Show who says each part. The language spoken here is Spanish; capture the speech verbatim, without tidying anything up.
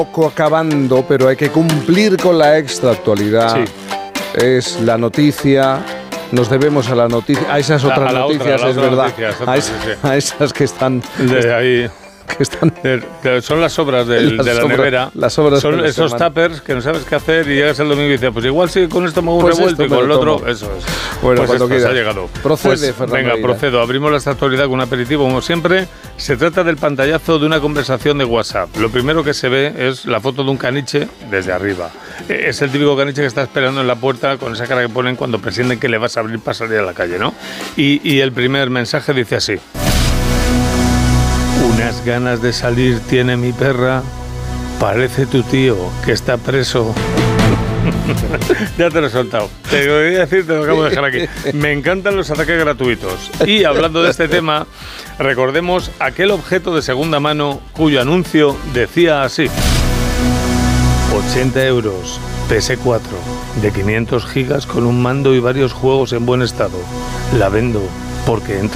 Speaker 1: poco acabando, pero hay que cumplir con la extra actualidad.
Speaker 2: Sí.
Speaker 1: Es la noticia. Nos debemos a la noticia, a esas otras
Speaker 2: a la
Speaker 1: noticias,
Speaker 2: otra, a la
Speaker 1: es
Speaker 2: otra
Speaker 1: verdad.
Speaker 2: noticia,
Speaker 1: a, es,
Speaker 2: sí, sí.
Speaker 1: a esas que están.
Speaker 2: De ahí.
Speaker 1: Que están
Speaker 2: De, de, son las sobras del,
Speaker 1: las
Speaker 2: de la
Speaker 1: sobras,
Speaker 2: nevera.
Speaker 1: Las sobras
Speaker 2: son esos
Speaker 1: semana.
Speaker 2: tuppers que no sabes qué hacer y llegas el domingo y dices, pues igual sí, con esto me hago un
Speaker 1: Pues
Speaker 2: revuelto y con
Speaker 1: me
Speaker 2: el
Speaker 1: lo
Speaker 2: otro,
Speaker 1: tomo.
Speaker 2: eso es.
Speaker 1: Bueno,
Speaker 2: pues
Speaker 1: cuando
Speaker 2: esto
Speaker 1: quieras.
Speaker 2: se ha llegado.
Speaker 1: Procede,
Speaker 2: pues,
Speaker 1: Fernando
Speaker 2: venga,
Speaker 1: Aguirre.
Speaker 2: procedo. Abrimos la actualidad con un aperitivo, como siempre. Se trata del pantallazo de una conversación de WhatsApp. Lo primero que se ve es la foto de un caniche desde arriba. Es el típico caniche que está esperando en la puerta con esa cara que ponen cuando presienten que le vas a abrir para salir a la calle, ¿no? Y, y el primer mensaje dice así. Unas ganas de salir tiene mi perra. Parece tu tío que está preso. Ya te lo he soltado. Te lo voy a decir, te lo acabo de dejar aquí. Me encantan los ataques gratuitos. Y hablando de este tema, recordemos aquel objeto de segunda mano cuyo anuncio decía así. ochenta euros, P S cuatro, de quinientos gigas con un mando y varios juegos en buen estado. La vendo porque entra